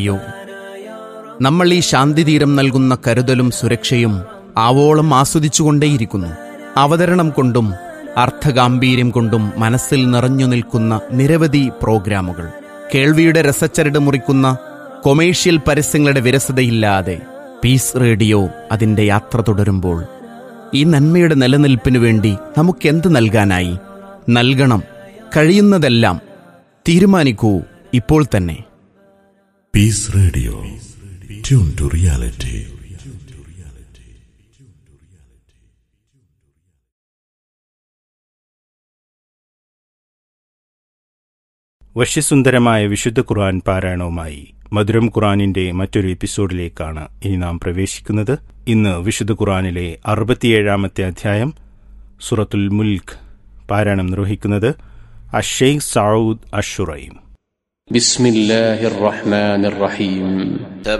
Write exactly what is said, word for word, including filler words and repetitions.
യോ നമ്മൾ ഈ ശാന്തിതീരം നൽകുന്ന കരുതലും സുരക്ഷയും ആവോളം ആസ്വദിച്ചുകൊണ്ടേയിരിക്കുന്നു. അവതരണം കൊണ്ടും അർത്ഥഗാംഭീര്യം കൊണ്ടും മനസ്സിൽ നിറഞ്ഞു നിൽക്കുന്ന നിരവധി പ്രോഗ്രാമുകൾ, കേൾവിയുടെ രസച്ചരട് മുറിക്കുന്ന കൊമേഴ്ഷ്യൽ പരസ്യങ്ങളുടെ വിരസതയില്ലാതെ പീസ് റേഡിയോ അതിൻ്റെ യാത്ര തുടരുമ്പോൾ ഈ നന്മയുടെ നിലനിൽപ്പിനു വേണ്ടി നമുക്കെന്ത് നൽകാനായി? നൽകണം, കഴിയുന്നതെല്ലാം. തീരുമാനിക്കൂ ഇപ്പോൾ തന്നെ. Piece radio, tune to reality. വശ്യസുന്ദരമായ വിശുദ്ധ ഖുർആൻ പാരായണവുമായി മധുരം ഖുർആനിന്റെ മറ്റൊരു എപ്പിസോഡിലേക്കാണ് ഇനി നാം പ്രവേശിക്കുന്നത്. ഇന്ന് വിശുദ്ധ ഖുർആനിലെ അറുപത്തിയേഴാമത്തെ അധ്യായം സൂറത്തുൽ മുൽക്ക് പാരായണം നിർവഹിക്കുന്നത് അഷെയ്ഖ് സഊദ് അഷ്ഷുറൈം. ബിസ്മില്ലാഹിർ റഹ്മാനിർ റഹീം.